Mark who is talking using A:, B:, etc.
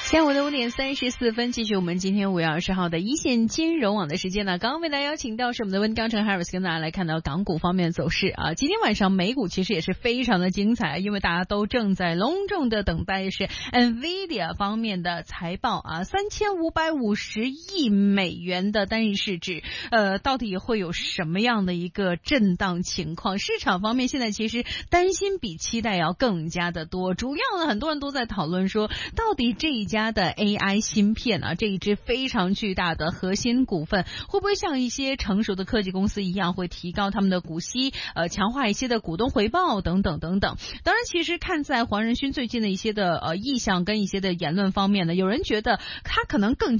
A: 下午的5:34，继续我们今天5月20号的一线金融网的时间呢。刚刚为大家邀请到是我们的温刚成 Harris 跟大家来看到港股方面的走势啊。今天晚上美股其实也是非常的精彩，因为大家都正在隆重的等待是 Nvidia 方面的财报啊，3550亿美元的单日市值，到底会有什么样的一个震荡情况？市场方面现在其实担心比期待要更加的多，主要呢很多人都在讨论说，到底这一家的 AI 芯片啊，这一支非常巨大的核心股份，会不会像一些成熟的科技公司一样，会提高他们的股息，强化一些的股东回报等等等等。当然，其实看在黄仁勋最近的一些的意向跟一些的言论方面呢，有人觉得他可能更